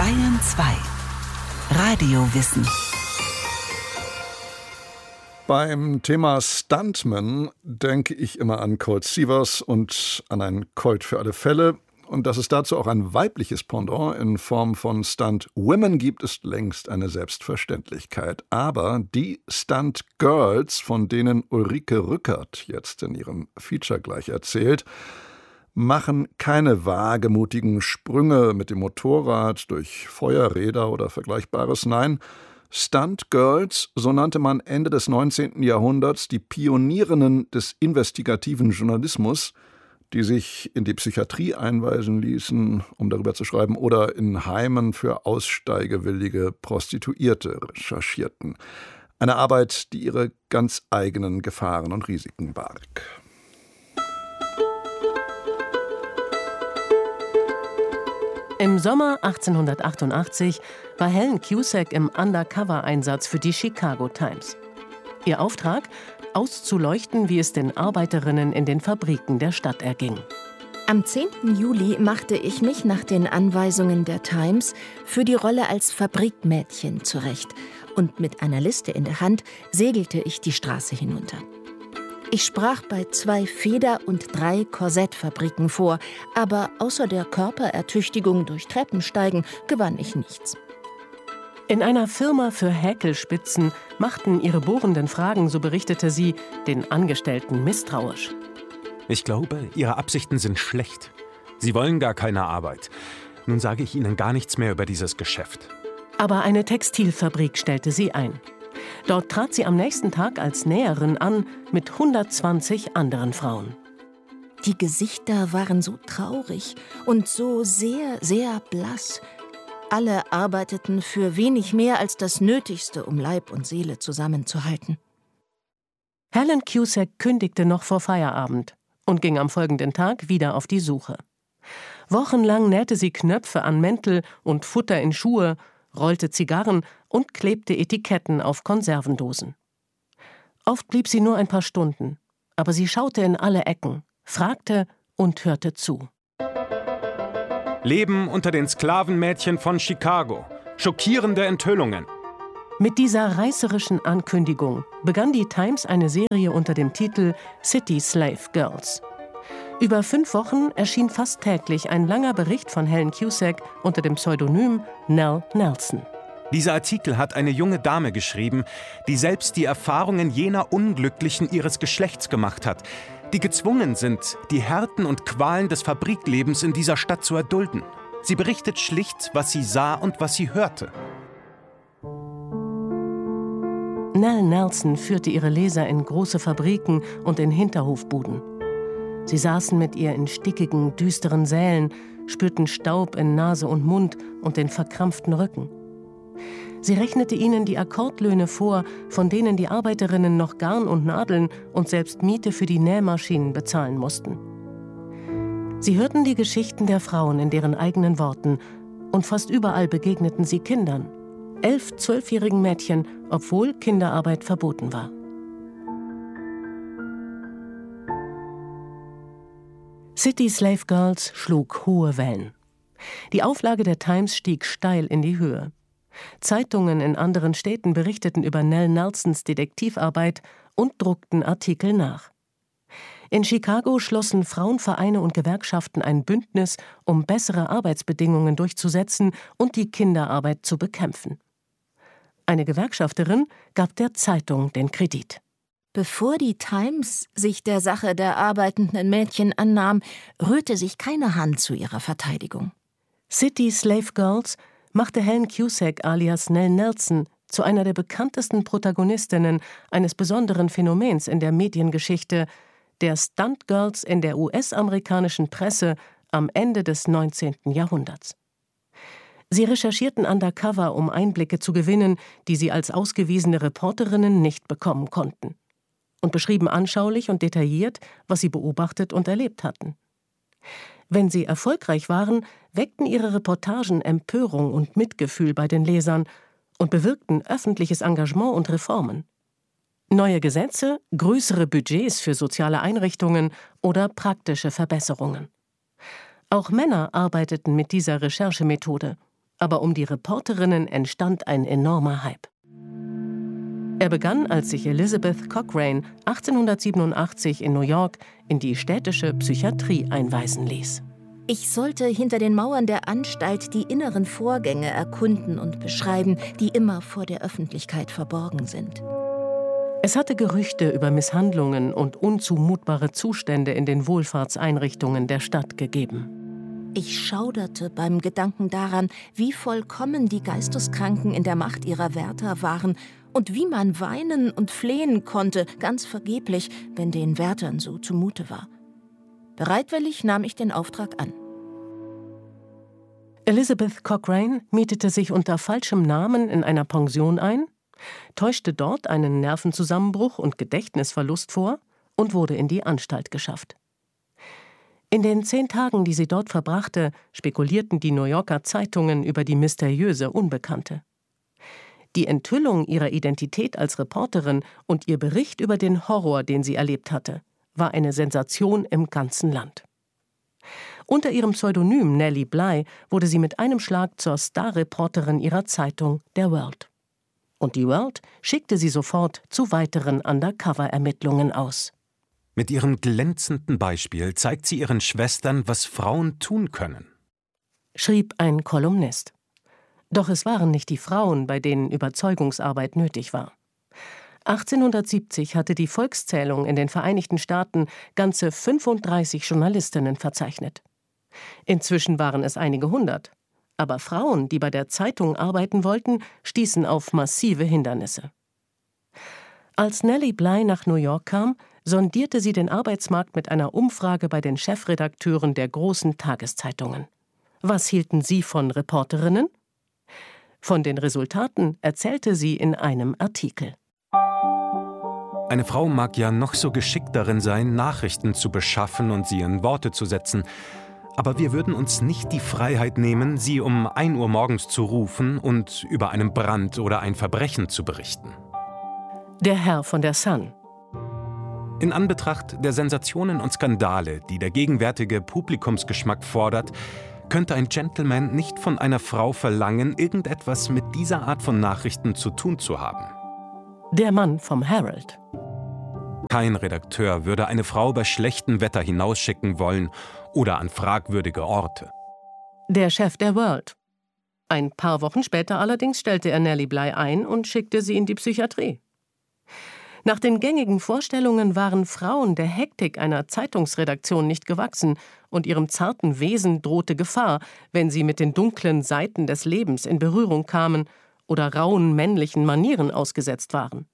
Bayern 2 Radiowissen. Beim Thema Stuntman denke ich immer an Colt Sievers und an ein Colt für alle Fälle. Und dass es dazu auch ein weibliches Pendant in Form von Stunt-Women gibt, ist längst eine Selbstverständlichkeit. Aber die Stunt-Girls, von denen Ulrike Rückert jetzt in ihrem Feature gleich erzählt, machen keine wagemutigen Sprünge mit dem Motorrad durch Feuerräder oder Vergleichbares. Nein, Stunt-Girls, so nannte man Ende des 19. Jahrhunderts die Pionierinnen des investigativen Journalismus, die sich in die Psychiatrie einweisen ließen, um darüber zu schreiben, oder in Heimen für aussteigewillige Prostituierte recherchierten. Eine Arbeit, die ihre ganz eigenen Gefahren und Risiken barg. Im Sommer 1888 war Helen Cusack im Undercover-Einsatz für die Chicago Times. Ihr Auftrag: auszuleuchten, wie es den Arbeiterinnen in den Fabriken der Stadt erging. Am 10. Juli machte ich mich nach den Anweisungen der Times für die Rolle als Fabrikmädchen zurecht und mit einer Liste in der Hand segelte ich die Straße hinunter. Ich sprach bei 2 Feder- und 3 Korsettfabriken vor, aber außer der Körperertüchtigung durch Treppensteigen gewann ich nichts. In einer Firma für Häkelspitzen machten ihre bohrenden Fragen, so berichtete sie, den Angestellten misstrauisch. Ich glaube, Ihre Absichten sind schlecht. Sie wollen gar keine Arbeit. Nun sage ich Ihnen gar nichts mehr über dieses Geschäft. Aber eine Textilfabrik stellte sie ein. Dort trat sie am nächsten Tag als Näherin an mit 120 anderen Frauen. Die Gesichter waren so traurig und so sehr, sehr blass. Alle arbeiteten für wenig mehr als das Nötigste, um Leib und Seele zusammenzuhalten. Helen Cusack kündigte noch vor Feierabend und ging am folgenden Tag wieder auf die Suche. Wochenlang nähte sie Knöpfe an Mäntel und Futter in Schuhe, rollte Zigarren und klebte Etiketten auf Konservendosen. Oft blieb sie nur ein paar Stunden, aber sie schaute in alle Ecken, fragte und hörte zu. Leben unter den Sklavenmädchen von Chicago. Schockierende Enthüllungen. Mit dieser reißerischen Ankündigung begann die Times eine Serie unter dem Titel City Slave Girls. Über 5 Wochen erschien fast täglich ein langer Bericht von Helen Cusack unter dem Pseudonym Nell Nelson. Dieser Artikel hat eine junge Dame geschrieben, die selbst die Erfahrungen jener Unglücklichen ihres Geschlechts gemacht hat, die gezwungen sind, die Härten und Qualen des Fabriklebens in dieser Stadt zu erdulden. Sie berichtet schlicht, was sie sah und was sie hörte. Nell Nelson führte ihre Leser in große Fabriken und in Hinterhofbuden. Sie saßen mit ihr in stickigen, düsteren Sälen, spürten Staub in Nase und Mund und den verkrampften Rücken. Sie rechnete ihnen die Akkordlöhne vor, von denen die Arbeiterinnen noch Garn und Nadeln und selbst Miete für die Nähmaschinen bezahlen mussten. Sie hörten die Geschichten der Frauen in deren eigenen Worten und fast überall begegneten sie Kindern, 11-, 12-jährigen Mädchen, obwohl Kinderarbeit verboten war. City Slave Girls schlug hohe Wellen. Die Auflage der Times stieg steil in die Höhe. Zeitungen in anderen Städten berichteten über Nell Nelsons Detektivarbeit und druckten Artikel nach. In Chicago schlossen Frauenvereine und Gewerkschaften ein Bündnis, um bessere Arbeitsbedingungen durchzusetzen und die Kinderarbeit zu bekämpfen. Eine Gewerkschafterin gab der Zeitung den Kredit. Bevor die Times sich der Sache der arbeitenden Mädchen annahm, rührte sich keine Hand zu ihrer Verteidigung. City Slave Girls machte Helen Cusack alias Nell Nelson zu einer der bekanntesten Protagonistinnen eines besonderen Phänomens in der Mediengeschichte, der Stunt-Girls in der US-amerikanischen Presse am Ende des 19. Jahrhunderts. Sie recherchierten undercover, um Einblicke zu gewinnen, die sie als ausgewiesene Reporterinnen nicht bekommen konnten, und beschrieben anschaulich und detailliert, was sie beobachtet und erlebt hatten. Wenn sie erfolgreich waren, weckten ihre Reportagen Empörung und Mitgefühl bei den Lesern und bewirkten öffentliches Engagement und Reformen. Neue Gesetze, größere Budgets für soziale Einrichtungen oder praktische Verbesserungen. Auch Männer arbeiteten mit dieser Recherchemethode, aber um die Reporterinnen entstand ein enormer Hype. Er begann, als sich Elizabeth Cochrane 1887 in New York in die städtische Psychiatrie einweisen ließ. Ich sollte hinter den Mauern der Anstalt die inneren Vorgänge erkunden und beschreiben, die immer vor der Öffentlichkeit verborgen sind. Es hatte Gerüchte über Misshandlungen und unzumutbare Zustände in den Wohlfahrtseinrichtungen der Stadt gegeben. Ich schauderte beim Gedanken daran, wie vollkommen die Geisteskranken in der Macht ihrer Wärter waren und wie man weinen und flehen konnte, ganz vergeblich, wenn den Wärtern so zumute war. Bereitwillig nahm ich den Auftrag an. Elizabeth Cochrane mietete sich unter falschem Namen in einer Pension ein, täuschte dort einen Nervenzusammenbruch und Gedächtnisverlust vor und wurde in die Anstalt geschafft. In den 10 Tagen, die sie dort verbrachte, spekulierten die New Yorker Zeitungen über die mysteriöse Unbekannte. Die Enthüllung ihrer Identität als Reporterin und ihr Bericht über den Horror, den sie erlebt hatte, war eine Sensation im ganzen Land. Unter ihrem Pseudonym Nellie Bly wurde sie mit einem Schlag zur Starreporterin ihrer Zeitung, der World. Und die World schickte sie sofort zu weiteren Undercover-Ermittlungen aus. Mit ihrem glänzenden Beispiel zeigt sie ihren Schwestern, was Frauen tun können, schrieb ein Kolumnist. Doch es waren nicht die Frauen, bei denen Überzeugungsarbeit nötig war. 1870 hatte die Volkszählung in den Vereinigten Staaten ganze 35 Journalistinnen verzeichnet. Inzwischen waren es einige hundert. Aber Frauen, die bei der Zeitung arbeiten wollten, stießen auf massive Hindernisse. Als Nellie Bly nach New York kam, sondierte sie den Arbeitsmarkt mit einer Umfrage bei den Chefredakteuren der großen Tageszeitungen. Was hielten sie von Reporterinnen? Von den Resultaten erzählte sie in einem Artikel. Eine Frau mag ja noch so geschickt darin sein, Nachrichten zu beschaffen und sie in Worte zu setzen. Aber wir würden uns nicht die Freiheit nehmen, sie um 1 Uhr morgens zu rufen und über einen Brand oder ein Verbrechen zu berichten. Der Herr von der Sun. In Anbetracht der Sensationen und Skandale, die der gegenwärtige Publikumsgeschmack fordert, könnte ein Gentleman nicht von einer Frau verlangen, irgendetwas mit dieser Art von Nachrichten zu tun zu haben. Der Mann vom Herald. Kein Redakteur würde eine Frau bei schlechtem Wetter hinausschicken wollen oder an fragwürdige Orte. Der Chef der World. Ein paar Wochen später allerdings stellte er Nellie Bly ein und schickte sie in die Psychiatrie. Nach den gängigen Vorstellungen waren Frauen der Hektik einer Zeitungsredaktion nicht gewachsen und ihrem zarten Wesen drohte Gefahr, wenn sie mit den dunklen Seiten des Lebens in Berührung kamen oder rauen männlichen Manieren ausgesetzt waren.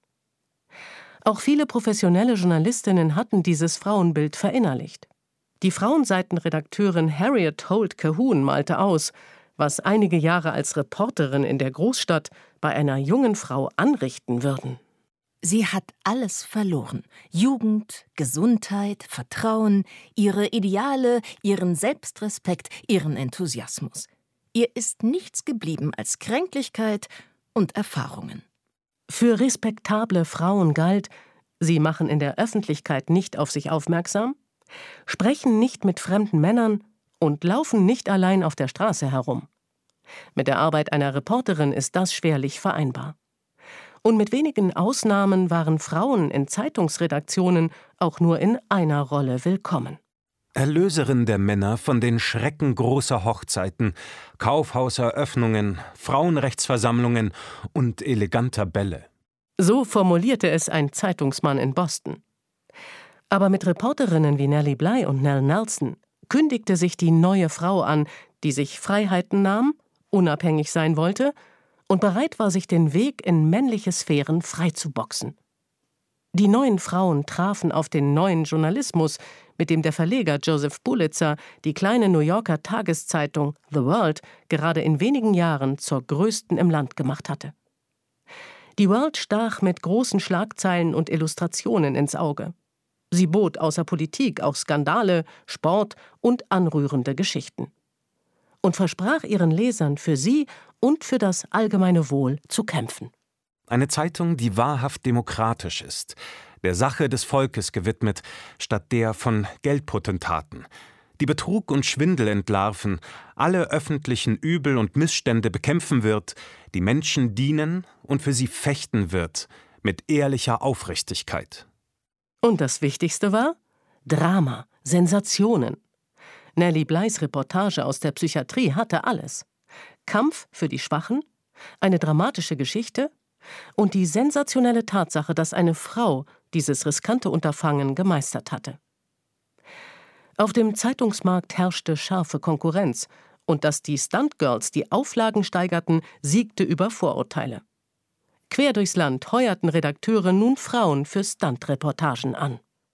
Auch viele professionelle Journalistinnen hatten dieses Frauenbild verinnerlicht. Die Frauenseitenredakteurin Harriet Holt Calhoun malte aus, was einige Jahre als Reporterin in der Großstadt bei einer jungen Frau anrichten würden. Sie hat alles verloren. Jugend, Gesundheit, Vertrauen, ihre Ideale, ihren Selbstrespekt, ihren Enthusiasmus. Ihr ist nichts geblieben als Kränklichkeit und Erfahrungen. Für respektable Frauen galt, sie machen in der Öffentlichkeit nicht auf sich aufmerksam, sprechen nicht mit fremden Männern und laufen nicht allein auf der Straße herum. Mit der Arbeit einer Reporterin ist das schwerlich vereinbar. Und mit wenigen Ausnahmen waren Frauen in Zeitungsredaktionen auch nur in einer Rolle willkommen. Erlöserin der Männer von den Schrecken großer Hochzeiten, Kaufhauseröffnungen, Frauenrechtsversammlungen und eleganter Bälle. So formulierte es ein Zeitungsmann in Boston. Aber mit Reporterinnen wie Nellie Bly und Nell Nelson kündigte sich die neue Frau an, die sich Freiheiten nahm, unabhängig sein wollte und bereit war, sich den Weg in männliche Sphären freizuboxen. Die neuen Frauen trafen auf den neuen Journalismus, mit dem der Verleger Joseph Pulitzer die kleine New Yorker Tageszeitung The World gerade in wenigen Jahren zur größten im Land gemacht hatte. Die World stach mit großen Schlagzeilen und Illustrationen ins Auge. Sie bot außer Politik auch Skandale, Sport und anrührende Geschichten. Und versprach ihren Lesern für sie und für das allgemeine Wohl zu kämpfen. Eine Zeitung, die wahrhaft demokratisch ist, der Sache des Volkes gewidmet, statt der von Geldpotentaten, die Betrug und Schwindel entlarven, alle öffentlichen Übel und Missstände bekämpfen wird, die Menschen dienen und für sie fechten wird, mit ehrlicher Aufrichtigkeit. Und das Wichtigste war Drama, Sensationen. Nellie Blys Reportage aus der Psychiatrie hatte alles. Kampf für die Schwachen, eine dramatische Geschichte und die sensationelle Tatsache, dass eine Frau dieses riskante Unterfangen gemeistert hatte. Auf dem Zeitungsmarkt herrschte scharfe Konkurrenz und dass die Stuntgirls die Auflagen steigerten, siegte über Vorurteile. Quer durchs Land heuerten Redakteure nun Frauen für Stuntreportagen an.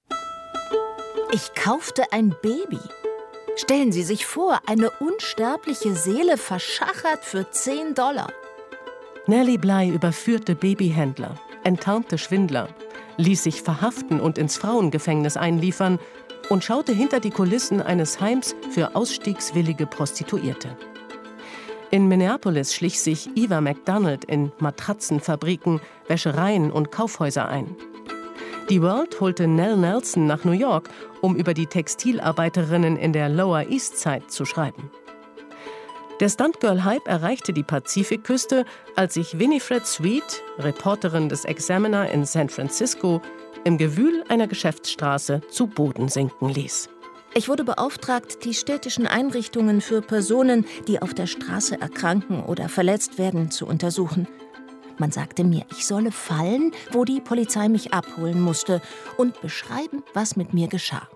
Ich kaufte ein Baby. Stellen Sie sich vor, eine unsterbliche Seele verschachert für $10. Nellie Bly überführte Babyhändler, enttarnte Schwindler, ließ sich verhaften und ins Frauengefängnis einliefern und schaute hinter die Kulissen eines Heims für ausstiegswillige Prostituierte. In Minneapolis schlich sich Eva McDonald in Matratzenfabriken, Wäschereien und Kaufhäuser ein. Die World holte Nell Nelson nach New York, um über die Textilarbeiterinnen in der Lower East Side zu schreiben. Der Stuntgirl-Hype erreichte die Pazifikküste, als sich Winifred Sweet, Reporterin des Examiner in San Francisco, im Gewühl einer Geschäftsstraße zu Boden sinken ließ. Ich wurde beauftragt, die städtischen Einrichtungen für Personen, die auf der Straße erkranken oder verletzt werden, zu untersuchen. Man sagte mir, ich solle fallen, wo die Polizei mich abholen musste, und beschreiben, was mit mir geschah.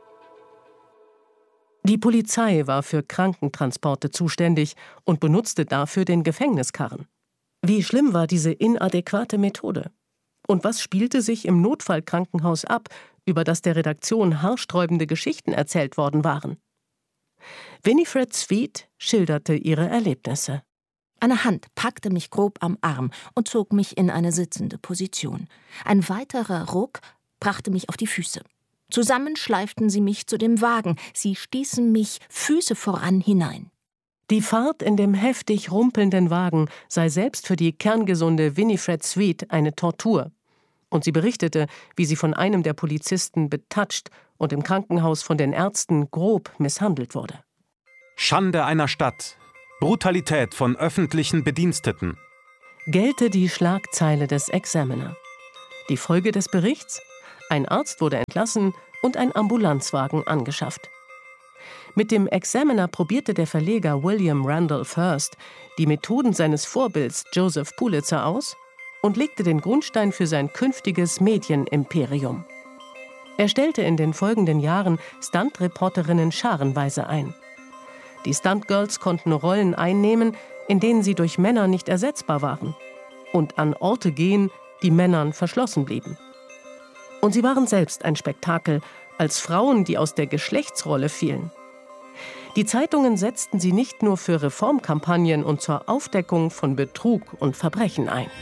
Die Polizei war für Krankentransporte zuständig und benutzte dafür den Gefängniskarren. Wie schlimm war diese inadäquate Methode? Und was spielte sich im Notfallkrankenhaus ab, über das der Redaktion haarsträubende Geschichten erzählt worden waren? Winifred Sweet schilderte ihre Erlebnisse. Eine Hand packte mich grob am Arm und zog mich in eine sitzende Position. Ein weiterer Ruck brachte mich auf die Füße. Zusammen schleiften sie mich zu dem Wagen. Sie stießen mich Füße voran hinein. Die Fahrt in dem heftig rumpelnden Wagen sei selbst für die kerngesunde Winifred Sweet eine Tortur. Und sie berichtete, wie sie von einem der Polizisten betatscht und im Krankenhaus von den Ärzten grob misshandelt wurde. Schande einer Stadt. Brutalität von öffentlichen Bediensteten. Gellte die Schlagzeile des Examiner. Die Folge des Berichts? Ein Arzt wurde entlassen und ein Ambulanzwagen angeschafft. Mit dem Examiner probierte der Verleger William Randolph Hearst die Methoden seines Vorbilds Joseph Pulitzer aus und legte den Grundstein für sein künftiges Medienimperium. Er stellte in den folgenden Jahren Stuntreporterinnen scharenweise ein. Die Stuntgirls konnten Rollen einnehmen, in denen sie durch Männer nicht ersetzbar waren, und an Orte gehen, die Männern verschlossen blieben. Und sie waren selbst ein Spektakel, als Frauen, die aus der Geschlechtsrolle fielen. Die Zeitungen setzten sie nicht nur für Reformkampagnen und zur Aufdeckung von Betrug und Verbrechen ein.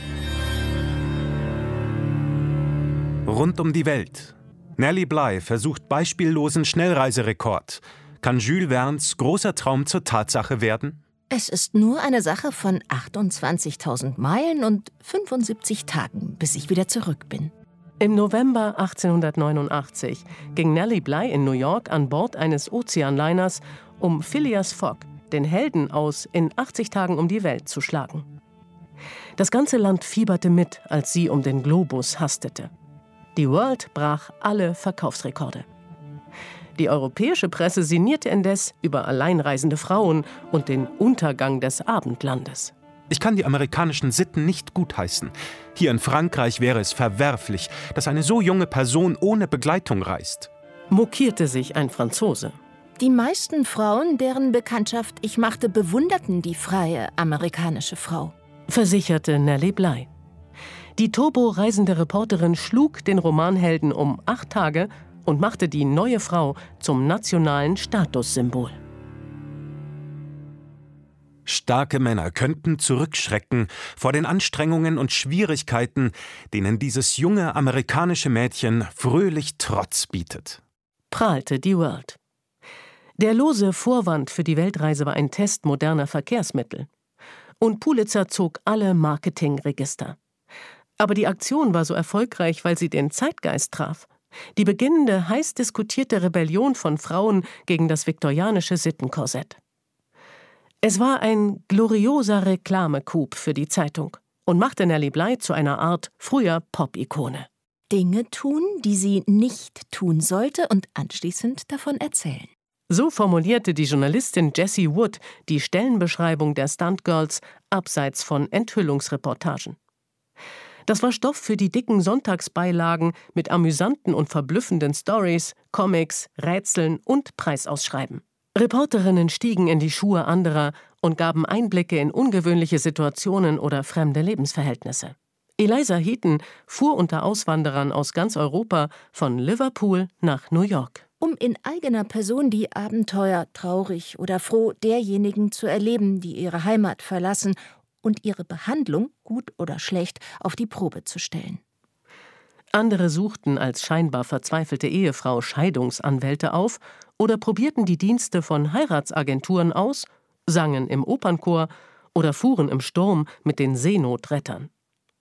Rund um die Welt. Nellie Bly versucht beispiellosen Schnellreiserekord. Kann Jules Verne's großer Traum zur Tatsache werden? Es ist nur eine Sache von 28.000 Meilen und 75 Tagen, bis ich wieder zurück bin. Im November 1889 ging Nellie Bly in New York an Bord eines Ozeanliners, um Phileas Fogg, den Helden aus In 80 Tagen um die Welt, zu schlagen. Das ganze Land fieberte mit, als sie um den Globus hastete. Die World brach alle Verkaufsrekorde. Die europäische Presse sinnierte indes über alleinreisende Frauen und den Untergang des Abendlandes. Ich kann die amerikanischen Sitten nicht gutheißen. Hier in Frankreich wäre es verwerflich, dass eine so junge Person ohne Begleitung reist. Mokierte sich ein Franzose. Die meisten Frauen, deren Bekanntschaft ich machte, bewunderten die freie amerikanische Frau, versicherte Nellie Bly. Die turbo-reisende Reporterin schlug den Romanhelden um 8 Tage und machte die neue Frau zum nationalen Statussymbol. Starke Männer könnten zurückschrecken vor den Anstrengungen und Schwierigkeiten, denen dieses junge amerikanische Mädchen fröhlich Trotz bietet. Prahlte die World. Der lose Vorwand für die Weltreise war ein Test moderner Verkehrsmittel. Und Pulitzer zog alle Marketingregister. Aber die Aktion war so erfolgreich, weil sie den Zeitgeist traf. Die beginnende, heiß diskutierte Rebellion von Frauen gegen das viktorianische Sittenkorsett. Es war ein glorioser Reklamecoup für die Zeitung und machte Nellie Bly zu einer Art früher Pop-Ikone. Dinge tun, die sie nicht tun sollte und anschließend davon erzählen. So formulierte die Journalistin Jessie Wood die Stellenbeschreibung der Stuntgirls abseits von Enthüllungsreportagen. Das war Stoff für die dicken Sonntagsbeilagen mit amüsanten und verblüffenden Stories, Comics, Rätseln und Preisausschreiben. Reporterinnen stiegen in die Schuhe anderer und gaben Einblicke in ungewöhnliche Situationen oder fremde Lebensverhältnisse. Eliza Heaton fuhr unter Auswanderern aus ganz Europa von Liverpool nach New York. Um in eigener Person die Abenteuer, traurig oder froh, derjenigen zu erleben, die ihre Heimat verlassen und ihre Behandlung, gut oder schlecht, auf die Probe zu stellen. Andere suchten als scheinbar verzweifelte Ehefrau Scheidungsanwälte auf oder probierten die Dienste von Heiratsagenturen aus, sangen im Opernchor oder fuhren im Sturm mit den Seenotrettern.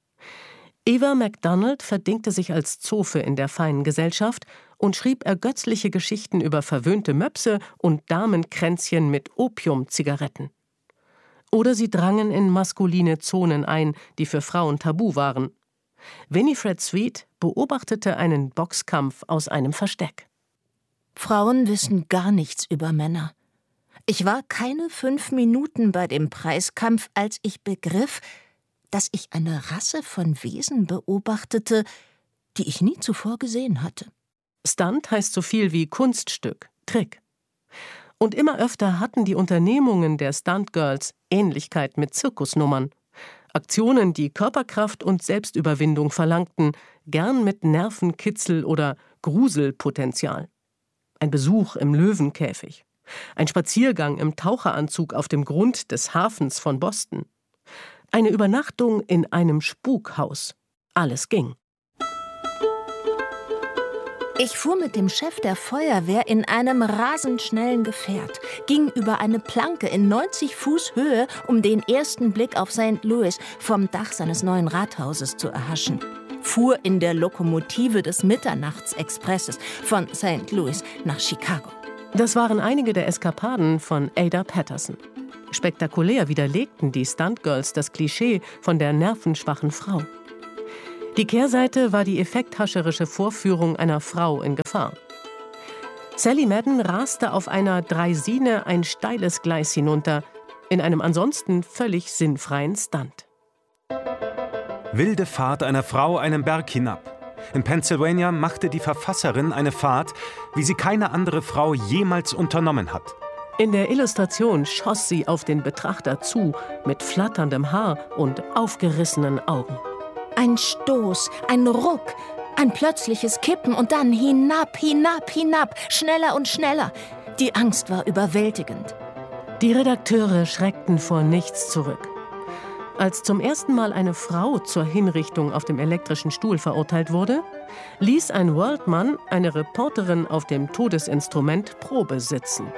Eva MacDonald verdingte sich als Zofe in der feinen Gesellschaft und schrieb ergötzliche Geschichten über verwöhnte Möpse und Damenkränzchen mit Opiumzigaretten. Oder sie drangen in maskuline Zonen ein, die für Frauen tabu waren. Winifred Sweet beobachtete einen Boxkampf aus einem Versteck. Frauen wissen gar nichts über Männer. Ich war keine 5 Minuten bei dem Preiskampf, als ich begriff, dass ich eine Rasse von Wesen beobachtete, die ich nie zuvor gesehen hatte. Stunt heißt so viel wie Kunststück, Trick. Und immer öfter hatten die Unternehmungen der Stuntgirls Ähnlichkeit mit Zirkusnummern. Aktionen, die Körperkraft und Selbstüberwindung verlangten, gern mit Nervenkitzel oder Gruselpotenzial. Ein Besuch im Löwenkäfig. Ein Spaziergang im Taucheranzug auf dem Grund des Hafens von Boston. Eine Übernachtung in einem Spukhaus. Alles ging. Ich fuhr mit dem Chef der Feuerwehr in einem rasend schnellen Gefährt, ging über eine Planke in 90 Fuß Höhe, um den ersten Blick auf St. Louis vom Dach seines neuen Rathauses zu erhaschen. Fuhr in der Lokomotive des Mitternachtsexpresses von St. Louis nach Chicago. Das waren einige der Eskapaden von Ada Patterson. Spektakulär widerlegten die Stuntgirls das Klischee von der nervenschwachen Frau. Die Kehrseite war die effekthascherische Vorführung einer Frau in Gefahr. Sally Madden raste auf einer Draisine ein steiles Gleis hinunter, in einem ansonsten völlig sinnfreien Stunt. Wilde Fahrt einer Frau einen Berg hinab. In Pennsylvania machte die Verfasserin eine Fahrt, wie sie keine andere Frau jemals unternommen hat. In der Illustration schoss sie auf den Betrachter zu, mit flatterndem Haar und aufgerissenen Augen. Ein Stoß, ein Ruck, ein plötzliches Kippen und dann hinab, hinab, hinab, schneller und schneller. Die Angst war überwältigend. Die Redakteure schreckten vor nichts zurück. Als zum ersten Mal eine Frau zur Hinrichtung auf dem elektrischen Stuhl verurteilt wurde, ließ ein Worldman eine Reporterin auf dem Todesinstrument Probe sitzen.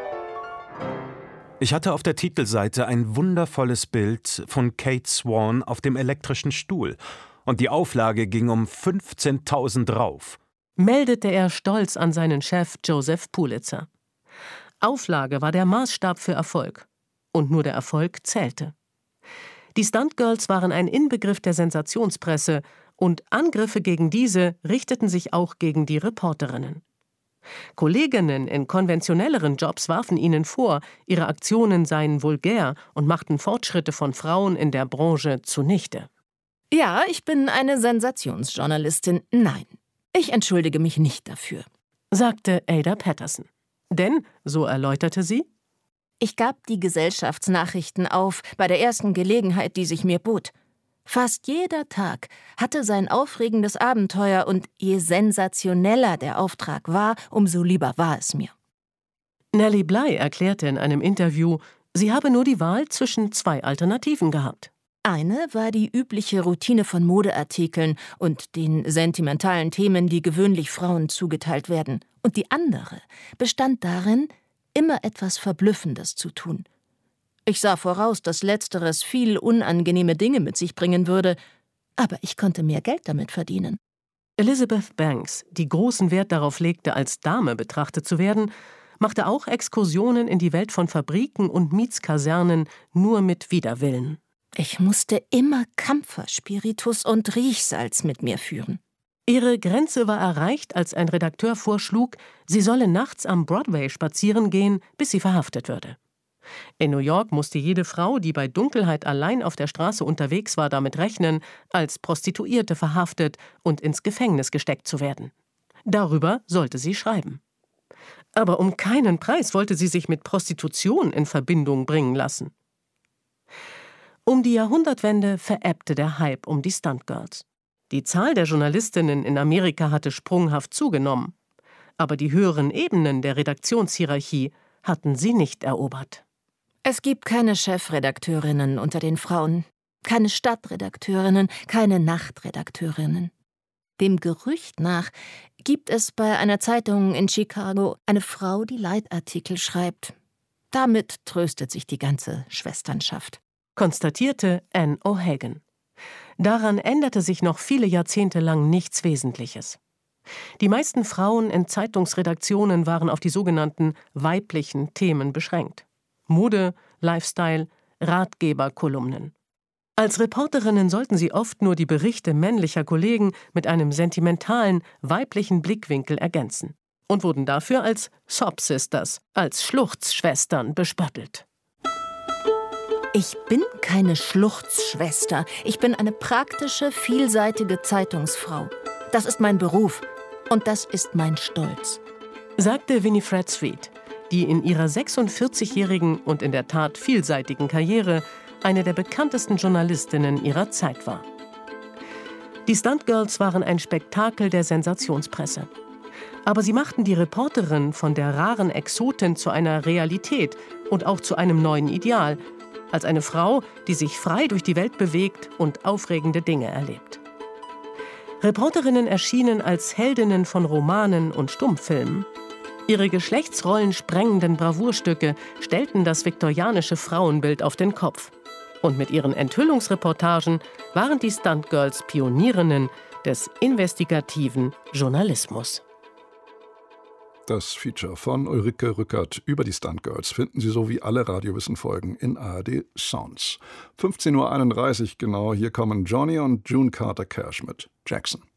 Ich hatte auf der Titelseite ein wundervolles Bild von Kate Swan auf dem elektrischen Stuhl. Und die Auflage ging um 15.000 rauf. Meldete er stolz an seinen Chef Joseph Pulitzer. Auflage war der Maßstab für Erfolg. Und nur der Erfolg zählte. Die Stuntgirls waren ein Inbegriff der Sensationspresse und Angriffe gegen diese richteten sich auch gegen die Reporterinnen. Kolleginnen in konventionelleren Jobs warfen ihnen vor, ihre Aktionen seien vulgär und machten Fortschritte von Frauen in der Branche zunichte. Ja, ich bin eine Sensationsjournalistin. Nein, ich entschuldige mich nicht dafür, sagte Ada Patterson. Denn, so erläuterte sie, ich gab die Gesellschaftsnachrichten auf bei der ersten Gelegenheit, die sich mir bot. Fast jeder Tag hatte sein aufregendes Abenteuer und je sensationeller der Auftrag war, umso lieber war es mir. Nellie Bly erklärte in einem Interview, sie habe nur die Wahl zwischen 2 Alternativen gehabt. Eine war die übliche Routine von Modeartikeln und den sentimentalen Themen, die gewöhnlich Frauen zugeteilt werden. Und die andere bestand darin, immer etwas Verblüffendes zu tun. Ich sah voraus, dass Letzteres viel unangenehme Dinge mit sich bringen würde, aber ich konnte mehr Geld damit verdienen. Elizabeth Banks, die großen Wert darauf legte, als Dame betrachtet zu werden, machte auch Exkursionen in die Welt von Fabriken und Mietskasernen nur mit Widerwillen. Ich musste immer Kampferspiritus und Riechsalz mit mir führen. Ihre Grenze war erreicht, als ein Redakteur vorschlug, sie solle nachts am Broadway spazieren gehen, bis sie verhaftet würde. In New York musste jede Frau, die bei Dunkelheit allein auf der Straße unterwegs war, damit rechnen, als Prostituierte verhaftet und ins Gefängnis gesteckt zu werden. Darüber sollte sie schreiben. Aber um keinen Preis wollte sie sich mit Prostitution in Verbindung bringen lassen. Um die Jahrhundertwende verebbte der Hype um die Stuntgirls. Die Zahl der Journalistinnen in Amerika hatte sprunghaft zugenommen. Aber die höheren Ebenen der Redaktionshierarchie hatten sie nicht erobert. Es gibt keine Chefredakteurinnen unter den Frauen, keine Stadtredakteurinnen, keine Nachtredakteurinnen. Dem Gerücht nach gibt es bei einer Zeitung in Chicago eine Frau, die Leitartikel schreibt. Damit tröstet sich die ganze Schwesternschaft, konstatierte Anne O'Hagan. Daran änderte sich noch viele Jahrzehnte lang nichts Wesentliches. Die meisten Frauen in Zeitungsredaktionen waren auf die sogenannten weiblichen Themen beschränkt. Mode, Lifestyle, Ratgeberkolumnen. Als Reporterinnen sollten sie oft nur die Berichte männlicher Kollegen mit einem sentimentalen, weiblichen Blickwinkel ergänzen und wurden dafür als Sob Sisters, als Schluchzschwestern bespöttelt. Ich bin keine Schluchzschwester. Ich bin eine praktische, vielseitige Zeitungsfrau. Das ist mein Beruf und das ist mein Stolz, sagte Winifred Street, die in ihrer 46-jährigen und in der Tat vielseitigen Karriere eine der bekanntesten Journalistinnen ihrer Zeit war. Die Stuntgirls waren ein Spektakel der Sensationspresse. Aber sie machten die Reporterin von der raren Exotin zu einer Realität und auch zu einem neuen Ideal, als eine Frau, die sich frei durch die Welt bewegt und aufregende Dinge erlebt. Reporterinnen erschienen als Heldinnen von Romanen und Stummfilmen. Ihre geschlechtsrollen sprengenden Bravourstücke stellten das viktorianische Frauenbild auf den Kopf. Und mit ihren Enthüllungsreportagen waren die Stuntgirls Pionierinnen des investigativen Journalismus. Das Feature von Ulrike Rückert über die Stuntgirls finden Sie sowie alle Radiowissen-Folgen in ARD Sounds. 15:31 Uhr genau, hier kommen Johnny und June Carter Cash mit Jackson.